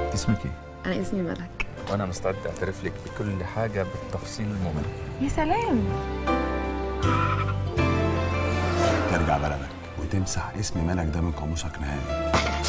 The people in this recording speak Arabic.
اسمك ايه؟ أنا اسمي ملك. وانا مستعد اعترف لك بكل حاجه بالتفصيل الممل. يا سلام. ترجع بلدك وتمسح اسم ملك ده من قاموسك نهائي.